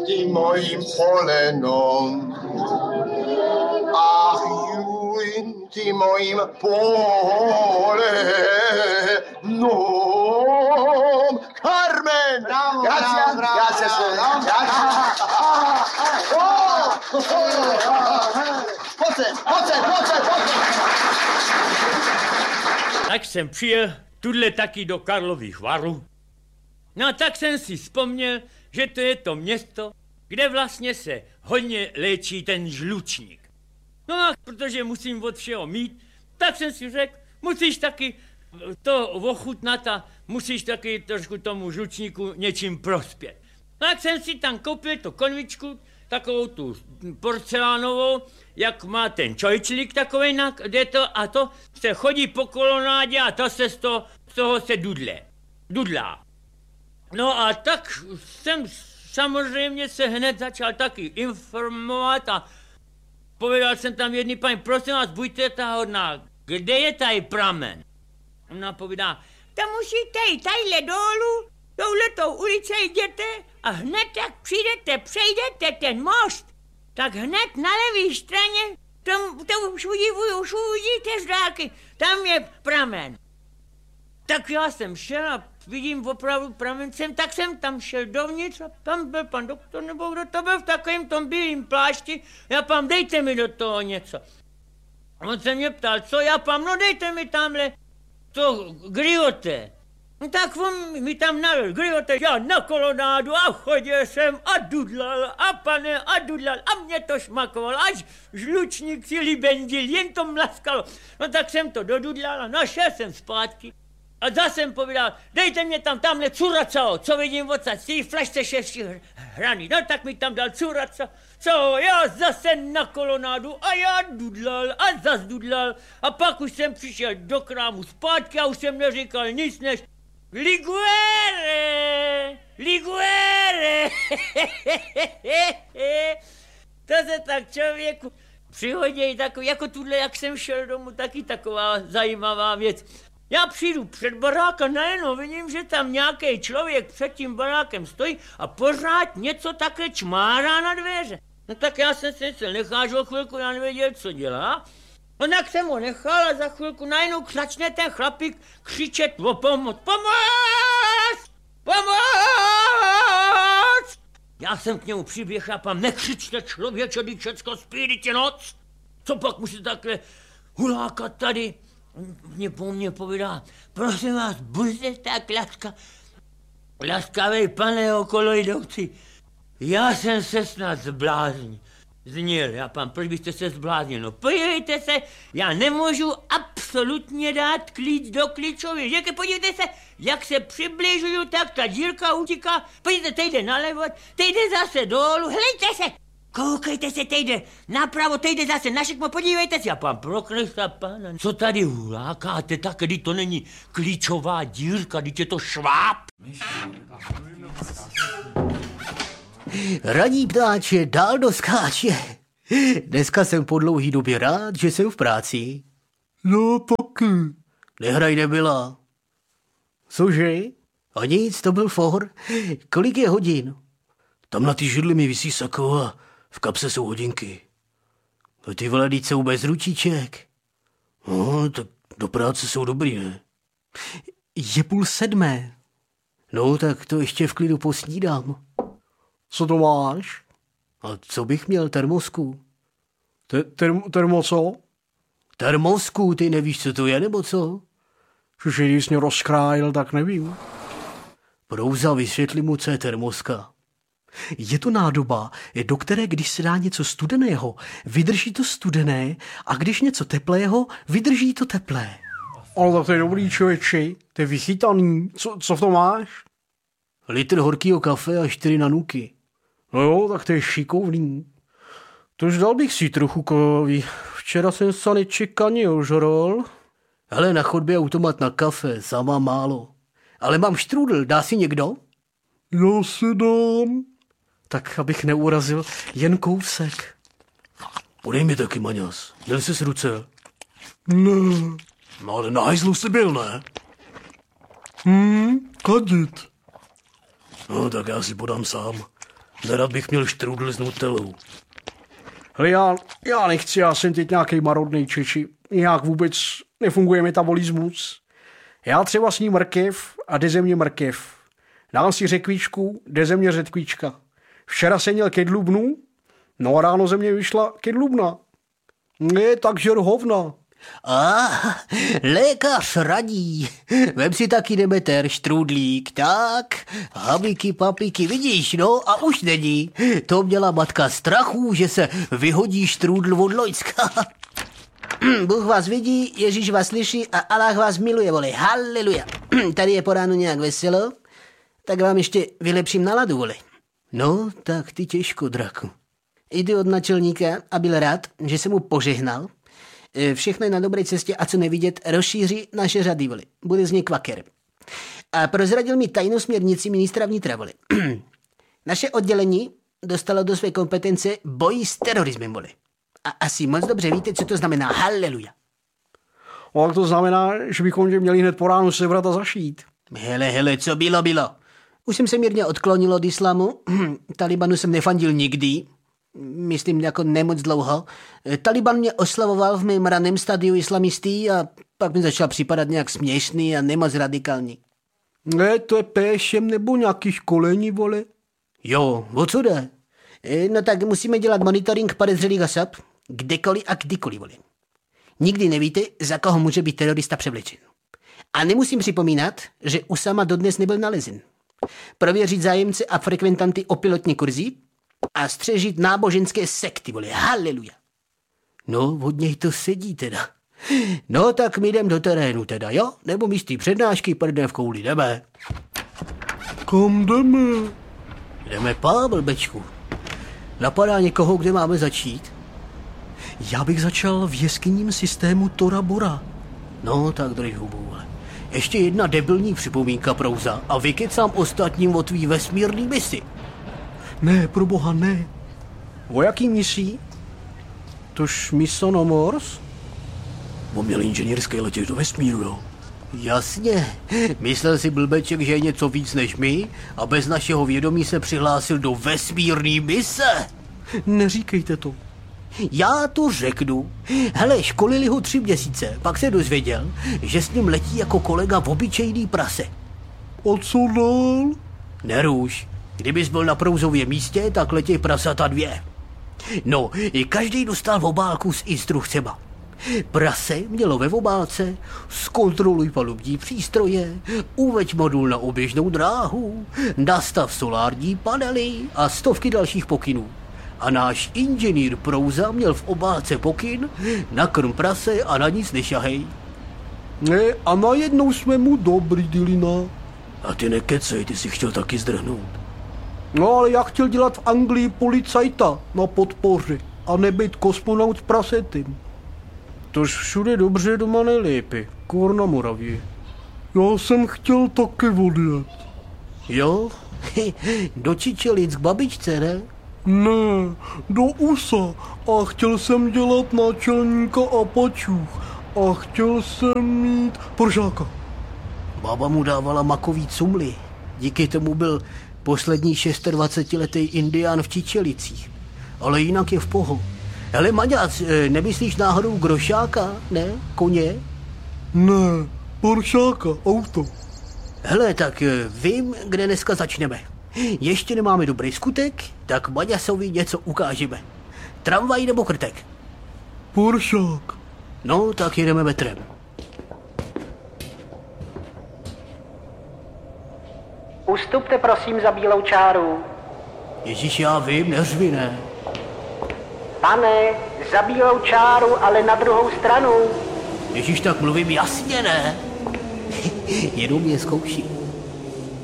tím mojím polenom. Ach, Juj, tím mojím polenom. Carmen! Bravo, Gracias, bravo, gracias, bravo, Pojďte. Tak jsem přijel tuhle taky do Karlových Varů. No a tak jsem si vzpomněl, že to je to město, kde vlastně se hodně léčí ten žlučník. No a protože musím od všeho mít, tak jsem si řekl, musíš taky to ochutnat a musíš taky trošku tomu žlučníku něčím prospět. No tak jsem si tam koupil tu konvičku, takovou tu porcelánovou, jak má ten čojčlík takovej, kde to a to se chodí po kolonádě a to se z toho se dudlá. No a tak jsem samozřejmě se hned začal taky informovat a povedal jsem tam jedný paní, prosím vás, buďte ta hodná, kde je tady pramen? Ona povídá, tam musíte jít tadyhle dolů, touhletou ulice jděte a hned jak přejdete ten most, tak hned na levé straně, to už uvidíte z dálky, tam je pramen. Tak já jsem šel a vidím opravdu pramencem, tak jsem tam šel dovnitř a tam byl pan doktor, nebo kdo to byl v takovém tom bílým plášti, já pám, dejte mi do toho něco. On se mě ptal, co já pám, no dejte mi tamhle to grioté. No tak on mi tam nalil grioté, já na kolonádu a chodil jsem a dudlal a mě to šmakovalo, až žlučník si libendil, jen to mlaskalo. No tak jsem to dodudlal a našel jsem zpátky. A zase jsem povídal, dejte mě tamhle curacao, co vidím odsaď, z té flašce 6 hraní. No tak mi tam dal curacao, já zase na kolonádu a já dudlal a zas dudlal. A pak už jsem přišel do krámu zpátky a už jsem neříkal nic než Liguere. To se tak člověku přihodí takový, jako tuhle, jak jsem šel domů, taky taková zajímavá věc. Já přijdu před barák a najednou vidím, že tam nějaký člověk před tím barákem stojí a pořád něco takhle čmárá na dveře. No tak já jsem se nechážil chvilku, já nevěděl, co dělá. No tak jsem ho nechal a za chvilku najednou začne ten chlapík křičet o pomoc. Pomoc! Já jsem k němu přiběhl a pám, nekřičte člověče, když všecko spí, teď je noc. Co pak musíte takhle hulákat tady? Mě po mně povídá, prosím vás, buďte tak laskavej, pane okolo jdoucí. Já jsem se snad zbláznil. Já pán, proč byste se zbláznil? No podívejte se, já nemůžu absolutně dát klíč do klíčové žírky. Podívejte se, jak se přibližuju, tak ta dírka utíká. Podívejte, teď jde nalevo, teď jde zase dolů, hlejte se. Koukejte se, teď jde napravo, teď jde zase na šikmo, podívejte se. A pán, pro Krista pána, co tady hulákáte, tak když to není klíčová dírka, když je to šváb. Ranní ptáče dál doskáče. Dneska jsem po dlouhý době rád, že jsem v práci. No taky. Nehraj nebyla. Cože? A nic, to byl for. Kolik je hodin? Tam na ty židli mi visí sako a v kapse jsou hodinky. A ty vole, teď jsou bez ručiček. No, tak do práce jsou dobrý, ne? Je 6:30. No, tak to ještě v klidu posnídám. Co to máš? A co bych měl, termosku? Termo co? Termosku, ty nevíš, co to je, nebo co? Že když jsi mě rozkrájel, tak nevím. Prouza, vysvětli mu, co je termoska. Je to nádoba, do které když se dá něco studeného, vydrží to studené a když něco teplého, vydrží to teplé. Ale tak to je dobrý, člověči, to je vychytaný. Co v tom máš? Litr horkýho kafe a 4 nanuky. No jo, tak to je šikovný. Tož dal bych si trochu kovy. Včera jsem se nečekaně ožrol. Hele, na chodbě automat na kafe, sama málo. Ale mám štrůdl, dá si někdo? Já si dám. Tak, abych neurazil, jen kousek. Podej mi taky, Maňas. Měl jsi ruce? Ne. No ale na hajzlu jsi byl, ne? Kadit. No tak já si podám sám. Nerad bych měl štrůdl s nutelou. Hele, já nechci, já jsem teď nějaký marodnej Češi. Nějak vůbec nefunguje metabolismus. Já třeba sním mrkev a jde ze mě mrkev. Dám si řekvičku, jde ze mě řetkvička. Včera jsem měl kedlubnu, no a ráno ze mě vyšla kedlubna. Ne, tak žer hovna. Lékař radí. Vem si taky Demeter, štrůdlík, tak, habiky, papiky, vidíš, no a už není. To měla matka strachu, že se vyhodí štrůdl od Loňska. Bůh vás vidí, Ježíš vás slyší a Allah vás miluje, vole, haleluja. Tady je po ránu nějak veselo, tak vám ještě vylepším náladu, vole. No, tak ty těžko, draku. Jdu od načelníka a byl rád, že jsem mu požehnal. Všechno je na dobré cestě a co nevidět, rozšíří naše řady, vole. Bude z něj kvaker. A prozradil mi tajnou směrnici ministra vnitra, vole. Naše oddělení dostalo do své kompetence boj s terorismem, vole. A asi moc dobře víte, co to znamená. Haleluja. Ale to znamená, že bychom tě měli hned po ránu sebrat a zašít. Hele, co bylo. Už jsem se mírně odklonil od islámu. Talibanu jsem nefandil nikdy. Myslím, jako nemoc dlouho. Taliban mě oslavoval v mém raném stadiu islamistí a pak mi začal připadat nějak směšný a nemoc radikální. Ne, to je péšem nebo nějaký školení, vole? Jo, o co jde? No tak musíme dělat monitoring podezřelých osob, kdekoliv a kdykoliv, vole. Nikdy nevíte, za koho může být terorista převlečen. A nemusím připomínat, že Usama dodnes nebyl nalezen. Prověřit zájemce a frekventanty o pilotní kurzy a střežit náboženské sekty, vole, haleluja. No, od něj to sedí teda. No, tak my jdem do terénu teda, jo? Nebo místí přednášky, prdne v kouli, jdeme. Kam jdeme? Jdeme blbečku. Napadá někoho, kde máme začít? Já bych začal v jeskyním systému Tora Bora. No, tak drž hubu, vole. Ještě jedna debilní připomínka, Prouza, a vykecám ostatním o tvý vesmírný misi. Ne, pro boha, ne. O jaký misí? Tož Misonomors? On měl inženýrský letět do vesmíru, jo? Jasně. Myslel si blbeček, že je něco víc než my a bez našeho vědomí se přihlásil do vesmírný mise. Neříkejte to. Já to řeknu. Hele, školili ho 3 měsíce, pak se dozvěděl, že s ním letí jako kolega v obyčejný prase. A co dál? Neruš. Kdybys byl na Prouzově místě, tak letěj prasata 2. No, i každý dostal v obálku s instrukcema. Prase mělo ve obálce: zkontroluj palubní přístroje, uveď modul na oběžnou dráhu, nastav solární panely a stovky dalších pokynů. A náš inženýr Prouza měl v obálce pokyn: nakrm prase a na nic nešahej. Ne, a najednou jsme mu dobrý, Dilina. A ty nekecej, ty si chtěl taky zdrhnout. No, ale já chtěl dělat v Anglii policajta na podpoře a nebejt kosmonaut s prasetem. Tož všude dobře, doma nejlépe. Kůr na Moravě. Já jsem chtěl taky odjet. Jo? Do Čičelic k babičce, ne? Ne, do USA. A chtěl jsem dělat náčelníka Apačů. A chtěl jsem mít Poržáka. Baba mu dávala makový cumly. Díky tomu byl poslední 26letý indián v Čičelicích. Ale jinak je v poho. Hele, Maďac, nemyslíš náhodou Grošáka, ne? Koně? Ne, Poršáka, auto. Hele, tak vím, kde dneska začneme. Ještě nemáme dobrý skutek, tak Maďasovi něco ukážeme. Tramvaj nebo krtek? Poršák. No, tak jedeme metrem. Ustupte prosím za bílou čáru. Ježíš, já vím, neřvi, ne? Pane, za bílou čáru, ale na druhou stranu. Ježíš, tak mluvím jasně, ne? Jenom mě zkouším.